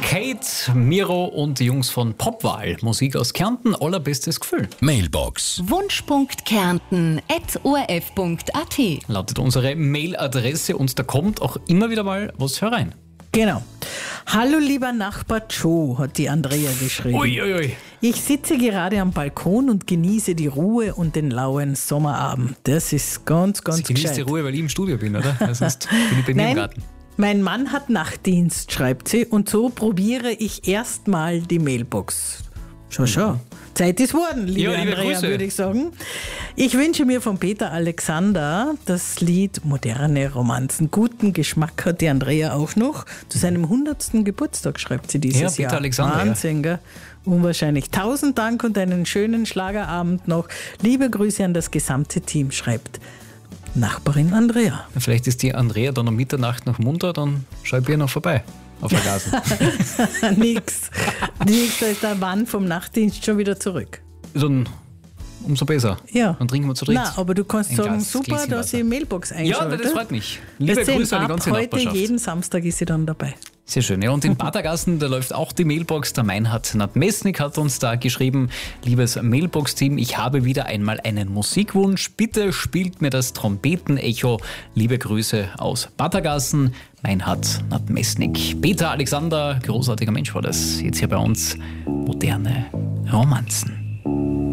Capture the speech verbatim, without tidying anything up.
Kate, Miro und die Jungs von Popwahl. Musik aus Kärnten, allerbestes Gefühl. Mailbox. Wunschpunkt Kärnten at o r f punkt a t Lautet unsere Mailadresse und da kommt auch immer wieder mal was herein. Genau. Hallo lieber Nachbar Joe, hat die Andrea geschrieben. Uiuiui. Ui, ui. Ich sitze gerade am Balkon und genieße die Ruhe und den lauen Sommerabend. Das ist ganz, ganz Sie genießt gescheit. die Ruhe, weil ich im Studio bin, oder? Sonst bin ich bei mir im Nein, Garten. mein Mann hat Nachtdienst, schreibt sie, und so probiere ich erstmal die Mailbox. Schau, schau. Zeit ist worden, liebe, Ja, liebe Andrea, Grüße. würde ich sagen. Ich wünsche mir von Peter Alexander das Lied Moderne Romanzen. Guten Geschmack hat die Andrea auch noch. Zu seinem hundertsten Geburtstag schreibt sie dieses Ja, Peter Jahr. Alexander, Wahnsinn, gell? Unwahrscheinlich. Tausend Dank und einen schönen Schlagerabend noch. Liebe Grüße an das gesamte Team, schreibt Nachbarin Andrea. Vielleicht ist die Andrea dann um Mitternacht noch munter, dann schau ich ihr noch vorbei. Auf der Gasen. Nix. Nix, da ist der Mann vom Nachtdienst schon wieder zurück. Dann umso besser. Ja. Dann trinken wir zu dritt. Na, aber du kannst Ein sagen, Glas super, Gläschen dass Wasser. ich Mailbox Ja, einschalte. das freut mich. Liebe Das sind Grüße an die ab ganze heute Nachbarschaft. jeden Samstag ist sie dann dabei. Sehr schön. Ja, und in Patergassen, da läuft auch die Mailbox. Der Meinhard Nadmesnik hat uns da geschrieben: Liebes Mailbox-Team, ich habe wieder einmal einen Musikwunsch. Bitte spielt mir das Trompeten-Echo. Liebe Grüße aus Patergassen. Meinhard Nadmesnik. Peter Alexander, großartiger Mensch war das. Jetzt hier bei uns moderne Romanzen.